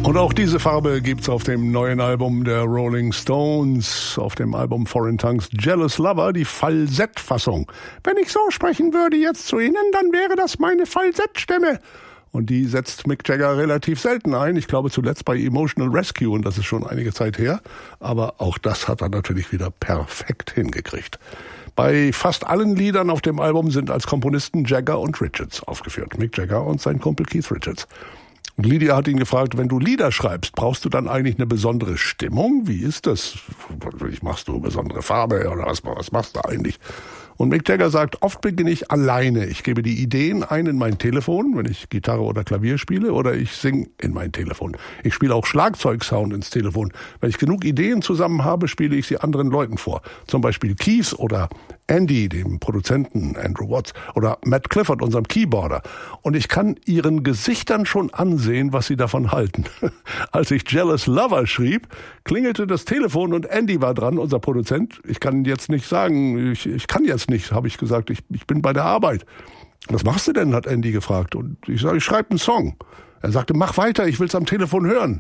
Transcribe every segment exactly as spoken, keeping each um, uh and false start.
Und auch diese Farbe gibt's auf dem neuen Album der Rolling Stones, auf dem Album Foreign Tongues Jealous Lover, die Falsettfassung. Wenn ich so sprechen würde jetzt zu Ihnen, dann wäre das meine Falsettstimme. Und die setzt Mick Jagger relativ selten ein. Ich glaube zuletzt bei Emotional Rescue, und das ist schon einige Zeit her. Aber auch das hat er natürlich wieder perfekt hingekriegt. Bei fast allen Liedern auf dem Album sind als Komponisten Jagger und Richards aufgeführt. Mick Jagger und sein Kumpel Keith Richards. Und Lydia hat ihn gefragt, wenn du Lieder schreibst, brauchst du dann eigentlich eine besondere Stimmung? Wie ist das? Machst du besondere Farbe oder was, was machst du eigentlich? Und Mick Jagger sagt, oft beginne ich alleine. Ich gebe die Ideen ein in mein Telefon, wenn ich Gitarre oder Klavier spiele, oder ich singe in mein Telefon. Ich spiele auch Schlagzeugsound ins Telefon. Wenn ich genug Ideen zusammen habe, spiele ich sie anderen Leuten vor. Zum Beispiel Keith oder Andy, dem Produzenten Andrew Watts, oder Matt Clifford, unserem Keyboarder. Und ich kann ihren Gesichtern schon ansehen, was sie davon halten. Als ich Jealous Lover schrieb, klingelte das Telefon und Andy war dran, unser Produzent. Ich kann jetzt nicht sagen, ich, ich kann jetzt nicht, habe ich gesagt, ich, ich bin bei der Arbeit. Was machst du denn, hat Andy gefragt. Und ich sage, ich schreibe einen Song. Er sagte, mach weiter, ich will's am Telefon hören.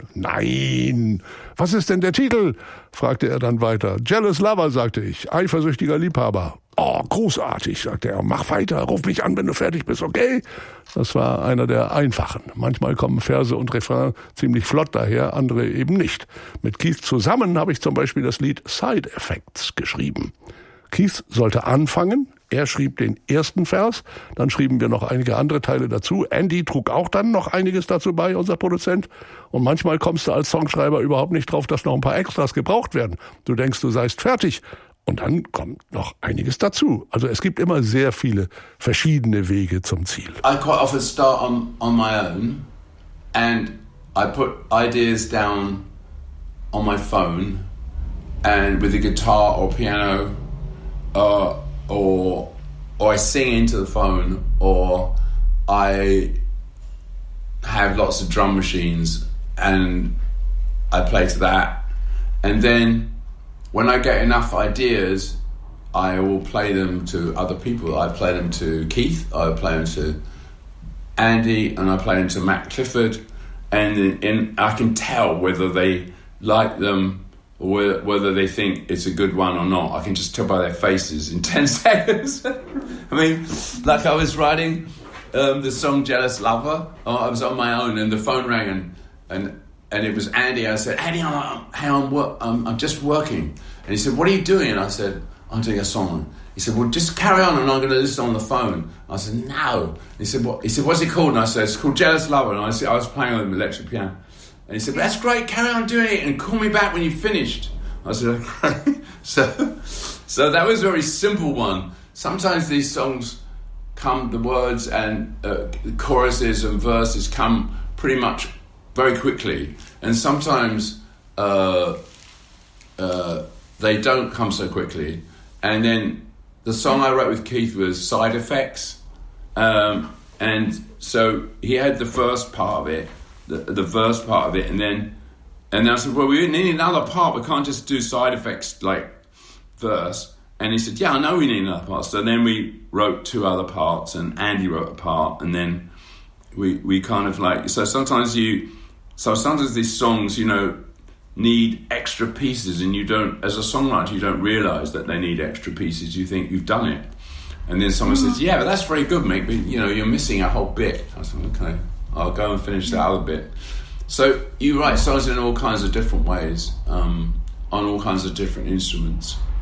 Nein, was ist denn der Titel? Fragte er dann weiter. Jealous Lover, sagte ich, eifersüchtiger Liebhaber. Oh, großartig, sagte er, mach weiter, ruf mich an, wenn du fertig bist, okay? Das war einer der einfachen. Manchmal kommen Verse und Refrain ziemlich flott daher, andere eben nicht. Mit Keith zusammen habe ich zum Beispiel das Lied Side Effects geschrieben. Keith sollte anfangen, er schrieb den ersten Vers, dann schrieben wir noch einige andere Teile dazu. Andy trug auch dann noch einiges dazu bei, unser Produzent. Und manchmal kommst du als Songschreiber überhaupt nicht drauf, dass noch ein paar Extras gebraucht werden. Du denkst, du seist fertig. Und dann kommt noch einiges dazu. Also es gibt immer sehr viele verschiedene Wege zum Ziel. I quite often start on, on my own and I put ideas down on my phone and with a guitar or piano uh, or or I sing into the phone or I have lots of drum machines and I play to that. And then when I get enough ideas, I will play them to other people. I play them to Keith, I play them to Andy, and I play them to Matt Clifford, and, and I can tell whether they like them or whether, whether they think it's a good one or not. I can just tell by their faces in ten seconds. I mean, like I was writing um, the song Jealous Lover, I was on my own and the phone rang and, and And it was Andy. I said, Andy, I'm, hey, I'm, work, I'm, I'm just working. And he said, what are you doing? And I said, I'm doing a song. He said, well, just carry on and I'm going to listen on the phone. I said, no. He said, what? He said, what's it called? And I said, it's called Jealous Lover. And I said, I was playing on the electric piano. And he said, well, that's great. Carry on doing it and call me back when you've finished. I said, okay. so, so that was a very simple one. Sometimes these songs come, the words and uh, the choruses and verses come pretty much very quickly, and sometimes uh, uh, they don't come so quickly. And then the song I wrote with Keith was Side Effects, um, and so he had the first part of it, the, the verse part of it, and then and then I said, well, we need another part. We can't just do Side Effects like verse. And he said, yeah, I know we need another part. So then we wrote two other parts, and Andy wrote a part, and then we we kind of like so sometimes you. So sometimes these songs, you know, need extra pieces, and you don't, as a songwriter, you don't realise that they need extra pieces. You think you've done it. And then someone says, yeah, but that's very good, mate, but, you know, you're missing a whole bit. I said, okay, I'll go and finish that other bit. So you write songs in all kinds of different ways, um, on all kinds of different instruments.